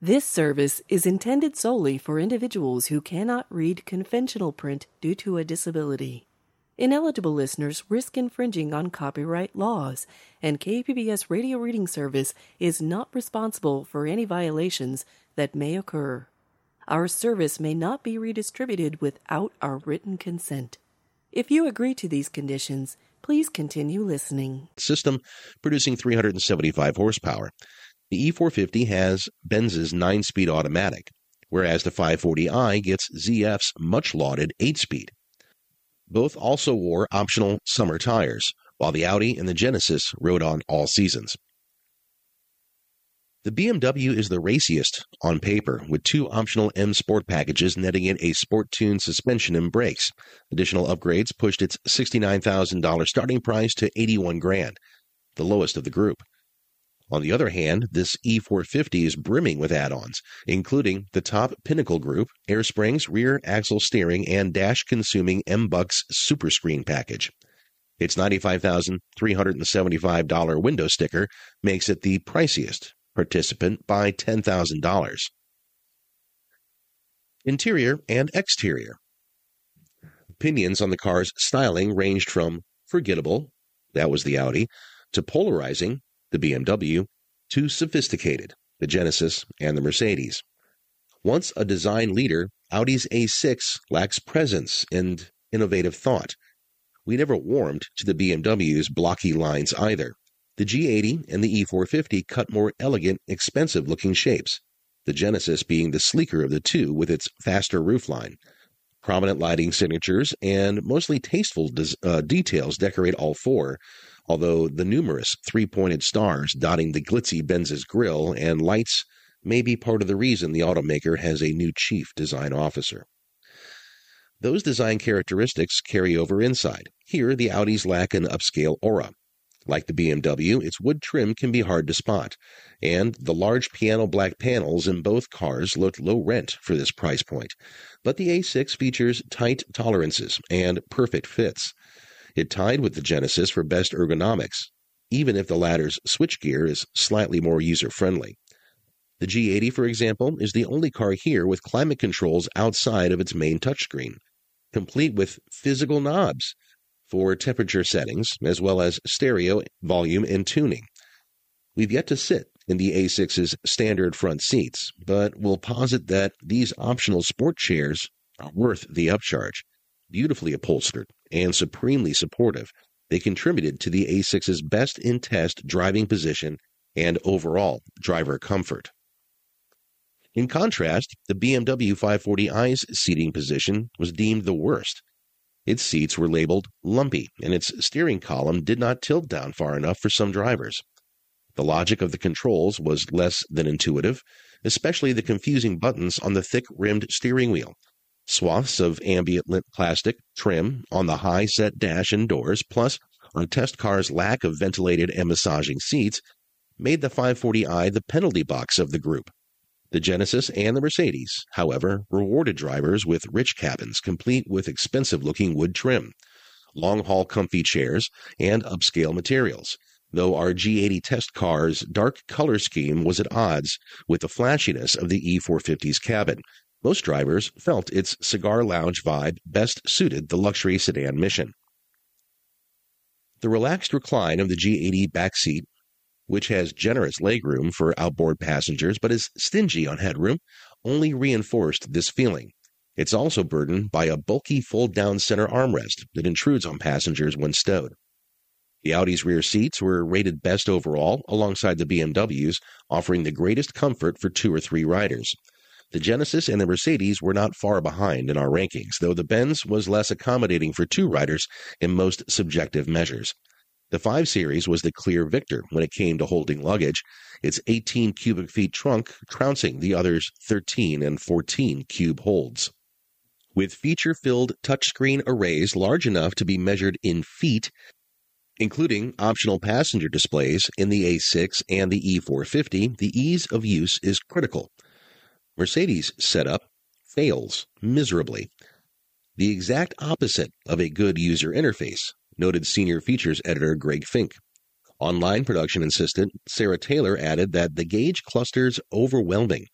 This service is intended solely for individuals who cannot read conventional print due to a disability. Ineligible listeners risk infringing on copyright laws, and KPBS Radio Reading Service is not responsible for any violations that may occur. Our service may not be redistributed without our written consent. If you agree to these conditions, please continue listening. System producing 375 horsepower. The E450 has Benz's 9-speed automatic, whereas the 540i gets ZF's much-lauded 8-speed. Both also wore optional summer tires, while the Audi and the Genesis rode on all seasons. The BMW is the raciest on paper, with 2 optional M Sport packages netting it a sport-tuned suspension and brakes. Additional upgrades pushed its $69,000 starting price to $81,000, the lowest of the group. On the other hand, this E450 is brimming with add-ons, including the top Pinnacle Group, air springs, rear axle steering, and dash-consuming M-Bucks Super Screen package. Its $95,375 window sticker makes it the priciest participant by $10,000. Interior and exterior. Opinions on the car's styling ranged from forgettable, that was the Audi, to polarizing, the BMW, to sophisticated, the Genesis and the Mercedes. Once a design leader, Audi's A6 lacks presence and innovative thought. We never warmed to the BMW's blocky lines either. The G80 and the E450 cut more elegant, expensive-looking shapes, the Genesis being the sleeker of the two with its faster roofline. Prominent lighting signatures and mostly tasteful details decorate all four, although the numerous 3-pointed stars dotting the glitzy Benz's grille and lights may be part of the reason the automaker has a new chief design officer. Those design characteristics carry over inside. Here, the Audis lack an upscale aura. Like the BMW, its wood trim can be hard to spot, and the large piano black panels in both cars looked low rent for this price point. But the A6 features tight tolerances and perfect fits. It tied with the Genesis for best ergonomics, even if the latter's switchgear is slightly more user-friendly. The G80, for example, is the only car here with climate controls outside of its main touchscreen, complete with physical knobs for temperature settings, as well as stereo, volume, and tuning. We've yet to sit in the A6's standard front seats, but we'll posit that these optional sport chairs are worth the upcharge. Beautifully upholstered and supremely supportive, they contributed to the A6's best-in-test driving position and overall driver comfort. In contrast, the BMW 540i's seating position was deemed the worst. Its seats were labeled lumpy, and its steering column did not tilt down far enough for some drivers. The logic of the controls was less than intuitive, especially the confusing buttons on the thick-rimmed steering wheel. Swaths of ambient plastic trim on the high-set dash and doors, plus a test car's lack of ventilated and massaging seats, made the 540i the penalty box of the group. The Genesis and the Mercedes, however, rewarded drivers with rich cabins complete with expensive-looking wood trim, long-haul comfy chairs, and upscale materials, though our G80 test car's dark color scheme was at odds with the flashiness of the E450's cabin. Most drivers felt its cigar lounge vibe best suited the luxury sedan mission. The relaxed recline of the G80 backseat, which has generous legroom for outboard passengers but is stingy on headroom, only reinforced this feeling. It's also burdened by a bulky fold-down center armrest that intrudes on passengers when stowed. The Audi's rear seats were rated best overall, alongside the BMW's, offering the greatest comfort for 2 or 3 riders. The Genesis and the Mercedes were not far behind in our rankings, though the Benz was less accommodating for 2 riders in most subjective measures. The 5 Series was the clear victor when it came to holding luggage, its 18 cubic feet trunk trouncing the others' 13 and 14 cube holds. With feature-filled touchscreen arrays large enough to be measured in feet, including optional passenger displays in the A6 and the E450, the ease of use is critical. Mercedes' setup fails miserably. The exact opposite of a good user interface, noted senior features editor Greg Fink. Online production assistant Sarah Taylor added that the gauge cluster's overwhelming,